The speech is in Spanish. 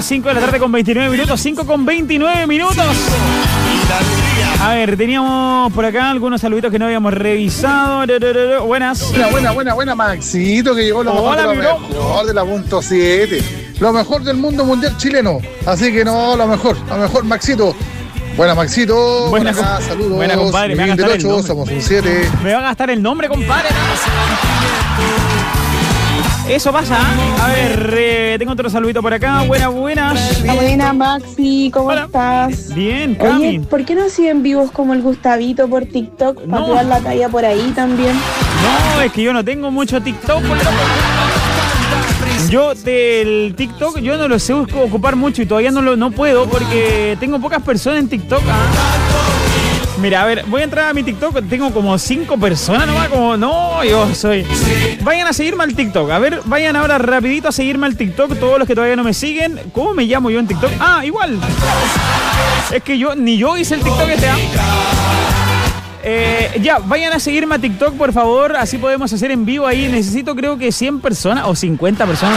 5 de la tarde con 29 minutos, 5 con 29 minutos. A ver, teníamos por acá algunos saluditos que no habíamos revisado. Buenas. Buena, Maxito, que llegó lo mejor de la punto 7. Lo mejor del mundo mundial chileno. Así que no, lo mejor, Maxito. Buena, Maxito. Buena, saludos. Buena, compadre. Me va a gastar el nombre. Somos un 7. Me va a gastar el nombre, compadre. Eso pasa. A ver, tengo otro saludito por acá. Buenas. Buena, Maxi, ¿cómo estás? Bien, Cami. Oye, ¿por qué no siguen vivos como el Gustavito por TikTok? Para tirar la talla por ahí también. No, es que yo no tengo mucho TikTok. Yo del TikTok yo no lo sé ocupar mucho y todavía no puedo porque tengo pocas personas en TikTok. Mira, a ver, voy a entrar a mi TikTok, tengo como 5 personas nomás, Vayan a seguirme al TikTok, a ver, vayan ahora rapidito a seguirme al TikTok, todos los que todavía no me siguen. ¿Cómo me llamo yo en TikTok? Ah, igual. Es que ni yo hice el TikTok este año. Ya, vayan a seguirme a TikTok, por favor, así podemos hacer en vivo ahí. Necesito creo que 100 personas o 50 personas.